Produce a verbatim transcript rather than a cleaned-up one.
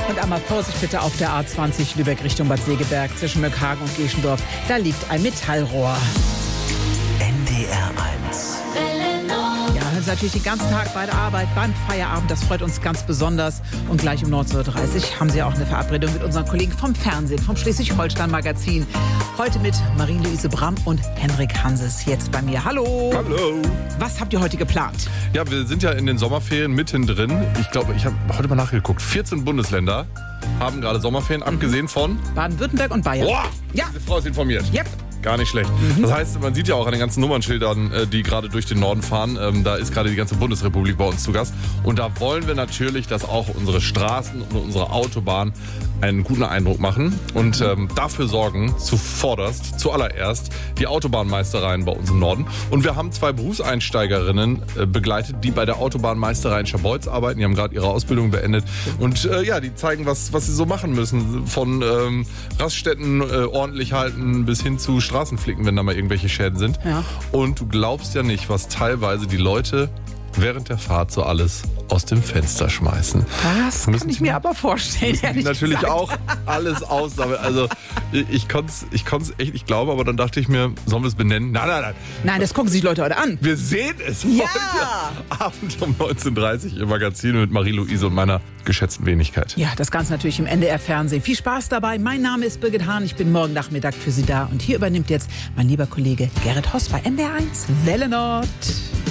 Und einmal Vorsicht bitte auf der A zwanzig Lübeck Richtung Bad Segeberg zwischen Möckhagen und Geschendorf. Da liegt ein Metallrohr. N D R eins. Ja, hören Sie natürlich den ganzen Tag bei der Arbeit, beim Feierabend. Das freut uns ganz besonders. Und gleich um neunzehn Uhr dreißig haben Sie auch eine Verabredung mit unseren Kollegen vom Fernsehen, vom Schleswig-Holstein-Magazin. Heute mit Marie-Louise Bramm und Henrik Hanses jetzt bei mir. Hallo. Hallo. Was habt ihr heute geplant? Ja, wir sind ja in den Sommerferien mittendrin. Ich glaube, ich habe heute mal nachgeguckt. vierzehn Bundesländer haben gerade Sommerferien, mhm. abgesehen von Baden-Württemberg und Bayern. Boah, ja. Diese Frau ist informiert. Yep. Gar nicht schlecht. Mhm. Das heißt, man sieht ja auch an den ganzen Nummernschildern, die gerade durch den Norden fahren, da ist gerade die ganze Bundesrepublik bei uns zu Gast. Und da wollen wir natürlich, dass auch unsere Straßen und unsere Autobahnen einen guten Eindruck machen. Und ähm, dafür sorgen zuvorderst, zuallererst, die Autobahnmeistereien bei uns im Norden. Und wir haben zwei Berufseinsteigerinnen äh, begleitet, die bei der Autobahnmeisterei in Scharbeutz arbeiten. Die haben gerade ihre Ausbildung beendet. Und äh, ja, die zeigen, was, was sie so machen müssen. Von ähm, Raststätten äh, ordentlich halten bis hin zu Straßenflicken, wenn da mal irgendwelche Schäden sind. Ja. Und du glaubst ja nicht, was teilweise die Leute während der Fahrt so alles aus dem Fenster schmeißen. Das kann ich mir aber vorstellen. Die natürlich gesagt. Auch alles aus. Also ich konnte es ich konnt's echt nicht glauben, aber dann dachte ich mir, sollen wir es benennen? Nein, nein, nein. Nein, das gucken sich die Leute heute an. Wir sehen es ja. heute Abend um neunzehn Uhr dreißig im Magazin mit Marie-Louise und meiner geschätzten Wenigkeit. Ja, das Ganze natürlich im N D R-Fernsehen. Viel Spaß dabei. Mein Name ist Birgit Hahn. Ich bin morgen Nachmittag für Sie da. Und hier übernimmt jetzt mein lieber Kollege Gerrit Hoss bei N D R eins Welle Nord.